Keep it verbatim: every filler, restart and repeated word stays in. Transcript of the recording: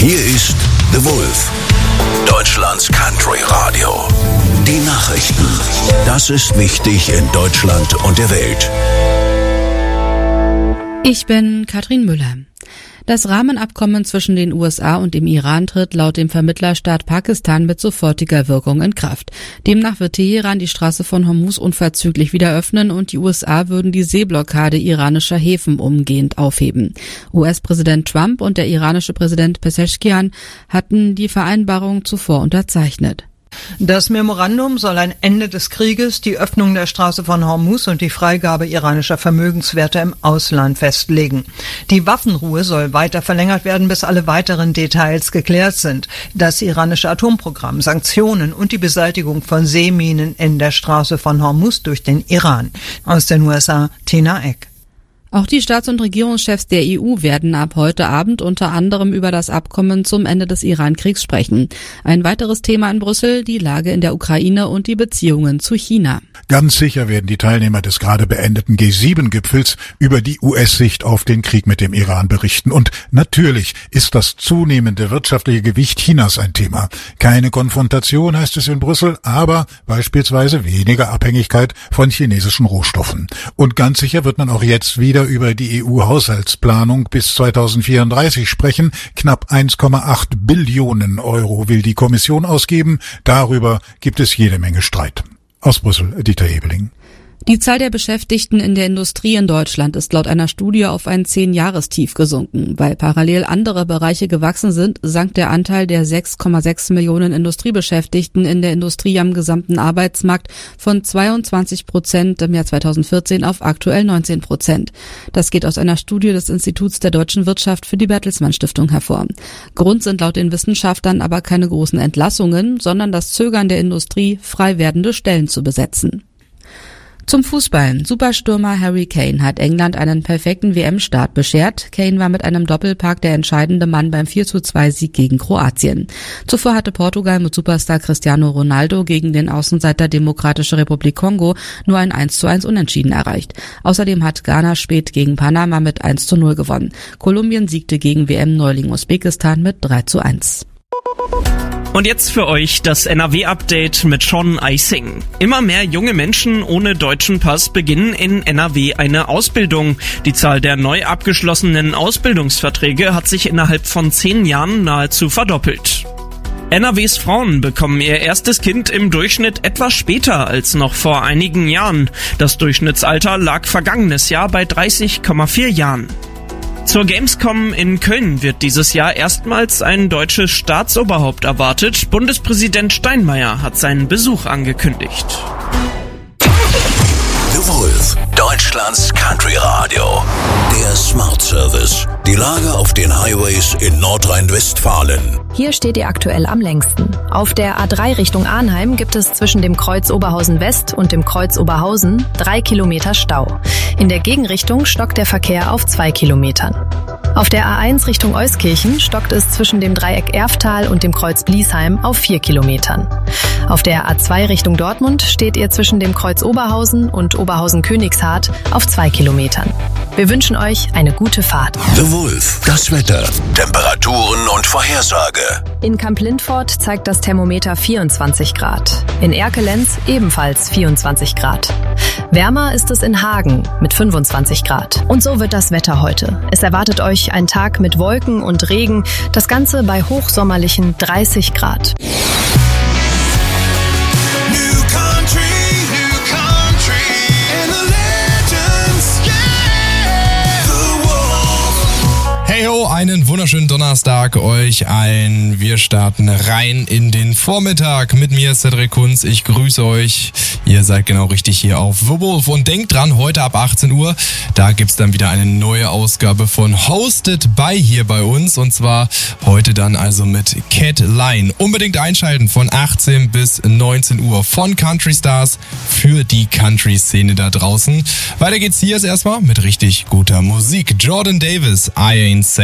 Hier ist The Wolf, Deutschlands Country Radio. Die Nachrichten. Das ist wichtig in Deutschland und der Welt. Ich bin Katrin Müller. Das Rahmenabkommen zwischen den U S A und dem Iran tritt laut dem Vermittlerstaat Pakistan mit sofortiger Wirkung in Kraft. Demnach wird Teheran die Straße von Hormuz unverzüglich wieder öffnen und die U S A würden die Seeblockade iranischer Häfen umgehend aufheben. U S-Präsident Trump und der iranische Präsident Pezeshkian hatten die Vereinbarung zuvor unterzeichnet. Das Memorandum soll ein Ende des Krieges, die Öffnung der Straße von Hormuz und die Freigabe iranischer Vermögenswerte im Ausland festlegen. Die Waffenruhe soll weiter verlängert werden, bis alle weiteren Details geklärt sind. Das iranische Atomprogramm, Sanktionen und die Beseitigung von Seeminen in der Straße von Hormuz durch den Iran. Aus den U S A, Tina Eck. Auch die Staats- und Regierungschefs der E U werden ab heute Abend unter anderem über das Abkommen zum Ende des Iran-Kriegs sprechen. Ein weiteres Thema in Brüssel, die Lage in der Ukraine und die Beziehungen zu China. Ganz sicher werden die Teilnehmer des gerade beendeten G sieben Gipfels über die U S-Sicht auf den Krieg mit dem Iran berichten. Und natürlich ist das zunehmende wirtschaftliche Gewicht Chinas ein Thema. Keine Konfrontation, heißt es in Brüssel, aber beispielsweise weniger Abhängigkeit von chinesischen Rohstoffen. Und ganz sicher wird man auch jetzt wieder über die E U-Haushaltsplanung bis zweitausendvierunddreißig sprechen. Knapp eins Komma acht Billionen Euro will die Kommission ausgeben. Darüber gibt es jede Menge Streit. Aus Brüssel, Dieter Hebeling. Die Zahl der Beschäftigten in der Industrie in Deutschland ist laut einer Studie auf ein Zehn-Jahrestief gesunken. Weil parallel andere Bereiche gewachsen sind, sank der Anteil der sechs Komma sechs Millionen Industriebeschäftigten in der Industrie am gesamten Arbeitsmarkt von zweiundzwanzig Prozent im Jahr zweitausendvierzehn auf aktuell neunzehn Prozent. Das geht aus einer Studie des Instituts der deutschen Wirtschaft für die Bertelsmann Stiftung hervor. Grund sind laut den Wissenschaftlern aber keine großen Entlassungen, sondern das Zögern der Industrie, frei werdende Stellen zu besetzen. Zum Fußball. Superstürmer Harry Kane hat England einen perfekten W M-Start beschert. Kane war mit einem Doppelpack der entscheidende Mann beim vier zu zwei Sieg gegen Kroatien. Zuvor hatte Portugal mit Superstar Cristiano Ronaldo gegen den Außenseiter Demokratische Republik Kongo nur ein eins zu eins Unentschieden erreicht. Außerdem hat Ghana spät gegen Panama mit eins zu null gewonnen. Kolumbien siegte gegen W M-Neuling Usbekistan mit drei zu eins. Und jetzt für euch das N R W-Update mit Sean Eising. Immer mehr junge Menschen ohne deutschen Pass beginnen in N R W eine Ausbildung. Die Zahl der neu abgeschlossenen Ausbildungsverträge hat sich innerhalb von zehn Jahren nahezu verdoppelt. N R Ws Frauen bekommen ihr erstes Kind im Durchschnitt etwas später als noch vor einigen Jahren. Das Durchschnittsalter lag vergangenes Jahr bei dreißig Komma vier Jahren. Zur Gamescom in Köln wird dieses Jahr erstmals ein deutsches Staatsoberhaupt erwartet. Bundespräsident Steinmeier hat seinen Besuch angekündigt. The Wolf, Deutschlands Country Radio. Der Smart Service. Die Lage auf den Highways in Nordrhein-Westfalen. Hier steht ihr aktuell am längsten. Auf der A drei Richtung Arnheim gibt es zwischen dem Kreuz Oberhausen West und dem Kreuz Oberhausen drei Kilometer Stau. In der Gegenrichtung stockt der Verkehr auf zwei Kilometern. Auf der A eins Richtung Euskirchen stockt es zwischen dem Dreieck Erftal und dem Kreuz Bliesheim auf vier Kilometern. Auf der A zwei Richtung Dortmund steht ihr zwischen dem Kreuz Oberhausen und Oberhausen-Königshardt auf zwei Kilometern. Wir wünschen euch eine gute Fahrt. The Wolf, das Wetter, Temperaturen und Vorhersage. In Kamp-Lindfort zeigt das Thermometer vierundzwanzig Grad. In Erkelenz ebenfalls vierundzwanzig Grad. Wärmer ist es in Hagen mit fünfundzwanzig Grad. Und so wird das Wetter heute. Es erwartet euch ein Tag mit Wolken und Regen, das Ganze bei hochsommerlichen dreißig Grad. Heyo, einen wunderschönen Donnerstag euch allen. Wir starten rein in den Vormittag mit mir, Cedric Kunz. Ich grüße euch. Ihr seid genau richtig hier auf The Wolf. Und denkt dran, heute ab achtzehn Uhr, da gibt's dann wieder eine neue Ausgabe von Hosted by hier bei uns. Und zwar heute dann also mit Cat Line. Unbedingt einschalten von achtzehn bis neunzehn Uhr von Country Stars für die Country-Szene da draußen. Weiter geht's hier erst erstmal mit richtig guter Musik. Jordan Davis, I Ain't Say